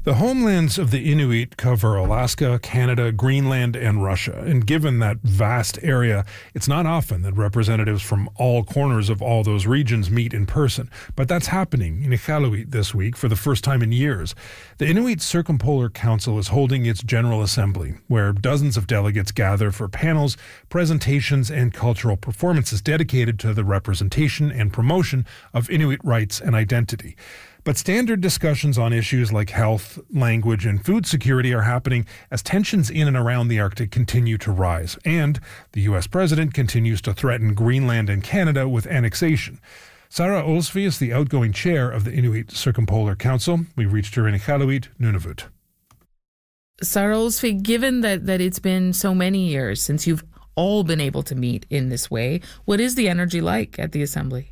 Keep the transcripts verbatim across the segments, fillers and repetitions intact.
The homelands of the Inuit cover Alaska, Canada, Greenland, and Russia. And given that vast area, it's not often that representatives from all corners of all those regions meet in person. But that's happening in Iqaluit this week for the first time in years. The Inuit Circumpolar Council is holding its General Assembly, where dozens of delegates gather for panels, presentations, and cultural performances dedicated to the representation and promotion of Inuit rights and identity. But standard discussions on issues like health, language, and food security are happening as tensions in and around the Arctic continue to rise. And the U S president continues to threaten Greenland and Canada with annexation. Sara Olsvik is the outgoing chair of the Inuit Circumpolar Council. We reached her in Iqaluit, Nunavut. Sara Olsvik, given that, that it's been so many years since you've all been able to meet in this way, what is the energy like at the Assembly?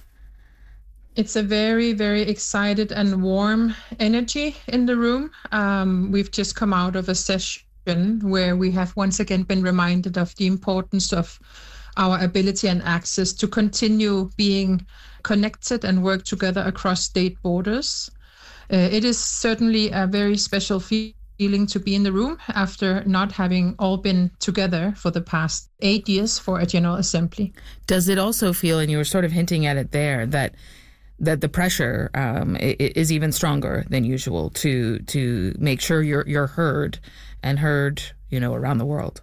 It's a very, very excited and warm energy in the room. Um, we've just come out of a session where we have once again been reminded of the importance of our ability and access to continue being connected and work together across state borders. Uh, it is certainly a very special feeling to be in the room after not having all been together for the past eight years for a General Assembly. Does it also feel, and you were sort of hinting at it there, that that the pressure um, is even stronger than usual to to make sure you're you're heard and heard, you know, around the world?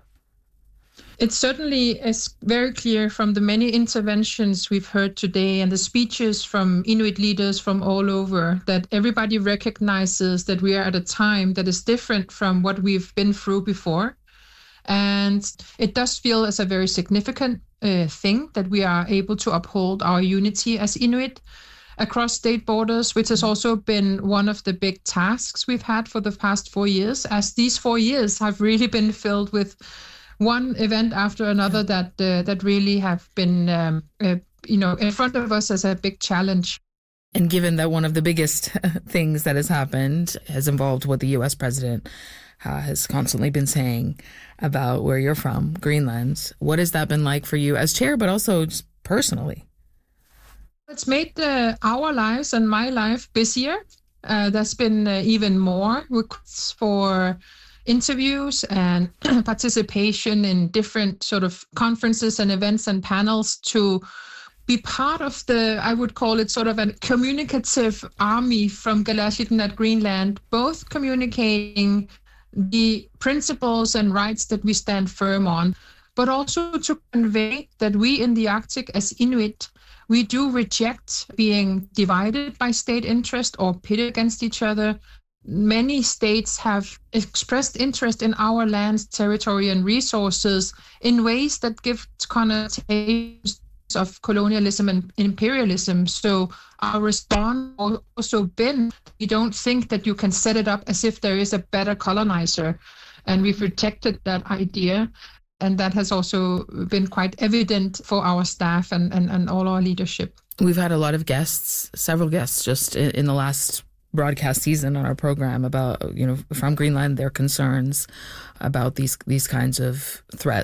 It certainly is very clear from the many interventions we've heard today and the speeches from Inuit leaders from all over that everybody recognizes that we are at a time that is different from what we've been through before. And it does feel as a very significant uh, thing that we are able to uphold our unity as Inuit across state borders, which has also been one of the big tasks we've had for the past four years, as these four years have really been filled with one event after another that uh, that really have been, um, uh, you know, in front of us as a big challenge. And given that one of the biggest things that has happened has involved what the U S president uh, has constantly been saying about where you're from, Greenland, what has that been like for you as chair, but also just personally? It's made uh, our lives and my life busier. Uh, there's been uh, even more requests for interviews and participation in different sort of conferences and events and panels to be part of the, I would call it sort of a communicative army from Galashitin at Greenland, both communicating the principles and rights that we stand firm on, but also to convey that we in the Arctic as Inuit, we do reject being divided by state interest or pitted against each other. Many states have expressed interest in our lands, territory, and resources in ways that give connotations of colonialism and imperialism. So our response has also been, we don't think that you can set it up as if there is a better colonizer. And we've rejected that idea. And that has also been quite evident for our staff and, and, and all our leadership. We've had a lot of guests, several guests just in, in the last broadcast season on our program about, you know, from Greenland, their concerns about these these kinds of threats